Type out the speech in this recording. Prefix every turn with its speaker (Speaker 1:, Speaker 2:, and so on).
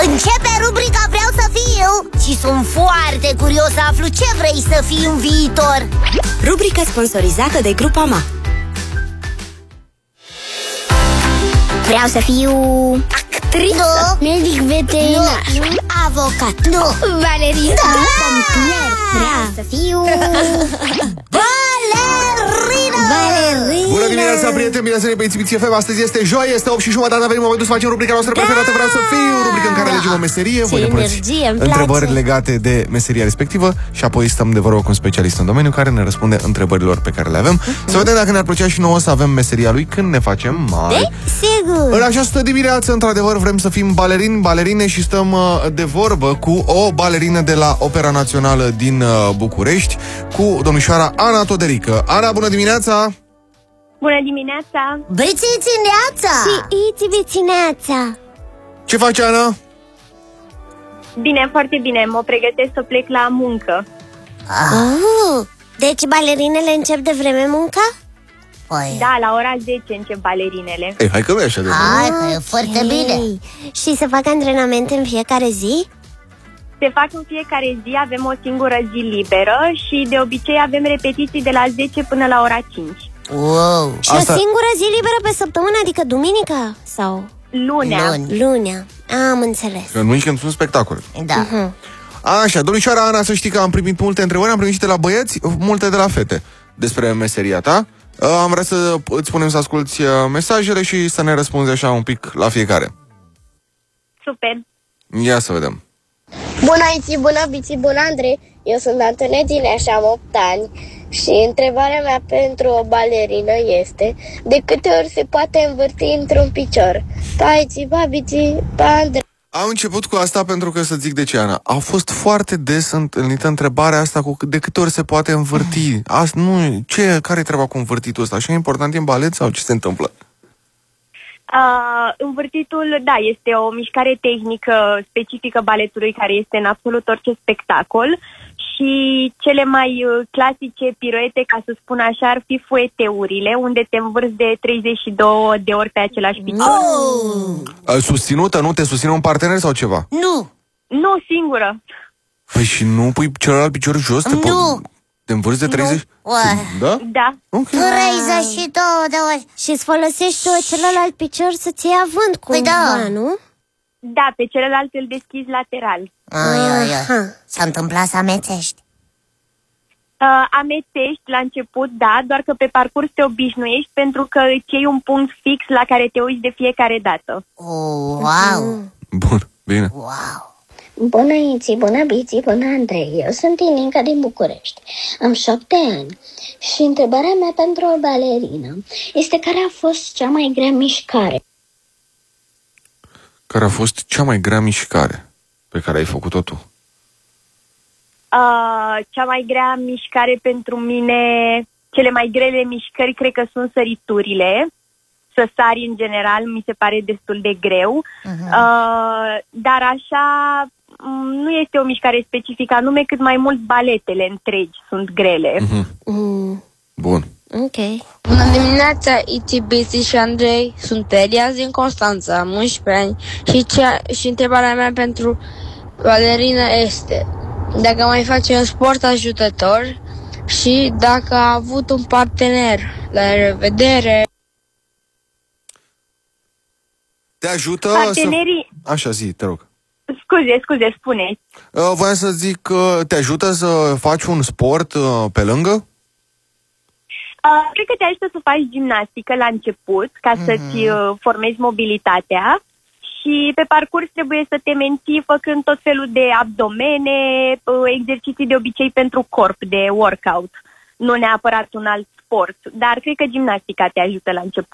Speaker 1: Începe rubrica Vreau să fiu și sunt foarte curios să aflu ce vrei să fii în viitor.
Speaker 2: Rubrica sponsorizată de Grupama.
Speaker 1: Vreau să fiu actriță,
Speaker 3: medic veterinar,
Speaker 1: avocat,
Speaker 3: balerină,
Speaker 1: pompier.
Speaker 3: Vreau să fiu
Speaker 1: balerină.
Speaker 4: Bună dimineața, prieteni, bine să ne pe FM. Astăzi este joi, este 8:30. A venit momentul să facem rubrica noastră preferată, Vreau să fiu, rubrica în care alegem o meserie. Voi ne puneți întrebări legate de meseria respectivă și apoi stăm de vorbă cu un specialist în domeniu care ne răspunde întrebărilor pe care le avem. Să vedem dacă ne-ar plăcea și nouă să avem meseria lui când ne facem mari.
Speaker 1: Sigur.
Speaker 4: În această dimineață, într-adevăr, vrem să fim balerini, balerine și stăm de vorbă cu o balerină de la Opera Națională din București, cu domnișoara Ana Toderică. Ana, bună dimineața!
Speaker 5: Bună dimineața!
Speaker 1: Brițițineața!
Speaker 3: și itibițineața.
Speaker 4: Ce faci, Ana?
Speaker 5: Bine, foarte bine. Mă pregătesc să plec la muncă.
Speaker 3: Deci balerinele încep de vreme munca?
Speaker 1: Păi,
Speaker 5: Da, la ora 10 încep balerinele.
Speaker 4: Ei, hai că nu e așa de
Speaker 1: hai că e foarte bine.
Speaker 3: Și se fac antrenamente în fiecare zi?
Speaker 5: Se fac în fiecare zi, avem o singură zi liberă și de obicei avem repetiții de la 10 până la ora 5.
Speaker 1: Wow.
Speaker 3: Și o singură zi liberă pe săptămână, adică duminica? Sau
Speaker 5: Lunea.
Speaker 3: lunea? Am înțeles.
Speaker 4: Că nu când sunt spectacole.
Speaker 1: Da.
Speaker 4: Așa, domnișoara Ana, să știi că am primit multe întrebări, am primit și de la băieți, multe de la fete despre meseria ta. Am vrea să îți spunem să asculti mesajele și să ne răspunzi așa un pic la fiecare.
Speaker 5: Super!
Speaker 4: Ia să vedem.
Speaker 6: Bună Iți, bună Biți, bună Andrei. Eu sunt Antonetina și am 8 ani. Și întrebarea mea pentru o balerină este: de câte ori se poate învârti într-un picior? Pa Iți, pa Biți, pa Andrei.
Speaker 4: Am început cu asta pentru că să zic de ce, Ana. A fost foarte des întâlnită întrebarea asta cu de câte ori se poate învârti. Care e treaba cu învârtitul ăsta? Așa e important în balet sau ce se întâmplă?
Speaker 5: Învârtitul, da, este o mișcare tehnică specifică baletului care este în absolut orice spectacol și cele mai clasice piruete, ca să spun așa, ar fi fueteurile, unde te învârți de 32 de ori pe același picior.
Speaker 4: Susținută, nu? Te susține un partener sau ceva?
Speaker 1: Nu.
Speaker 5: Nu, singură.
Speaker 4: Păi și nu pui celălalt picior jos? Te învârți de 30? Da?
Speaker 5: Da.
Speaker 4: Ok.
Speaker 1: 32 de ori.
Speaker 3: Și îți folosești tu celălalt picior să-ți iei avânt cumva,
Speaker 1: da.
Speaker 3: nu?
Speaker 5: Da, pe celălalt îl deschizi lateral.
Speaker 1: S-a întâmplat să amețești.
Speaker 5: Amețești la început, da, doar că pe parcurs te obișnuiești pentru că îți iei un punct fix la care te uiți de fiecare dată.
Speaker 1: Wow.
Speaker 4: Bun, bine.
Speaker 1: Wow.
Speaker 6: Bună Iți, bună Biți, bună Andrei. Eu sunt Ininca din București. Am 7 ani. Și întrebarea mea pentru o balerină este: care a fost cea mai grea mișcare?
Speaker 4: Care a fost cea mai grea mișcare pe care ai făcut-o tu?
Speaker 5: Cea mai grea mișcare pentru mine, cele mai grele mișcări cred că sunt săriturile. Să sari în general mi se pare destul de greu. Dar așa nu este o mișcare specifică anume, cât mai mult baletele întregi sunt grele.
Speaker 4: Bun.
Speaker 3: Ok.
Speaker 7: Bună dimineața, Iti, Biți și Andrei. Sunt Elias din Constanța, am 11 ani și întrebarea mea pentru balerină este: dacă mai face un sport ajutător și dacă a avut un partener. La revedere!
Speaker 4: Te ajută
Speaker 5: Partenerii...
Speaker 4: Așa, zi, te rog.
Speaker 5: Scuze, spune.
Speaker 4: Voiam să zic că te ajută să faci un sport pe lângă?
Speaker 5: Cred că te ajută să faci gimnastică la început, ca să-ți formezi mobilitatea și pe parcurs trebuie să te menții făcând tot felul de abdomene, exerciții de obicei pentru corp, de workout, nu neapărat un alt sport, dar cred că gimnastica te ajută la început.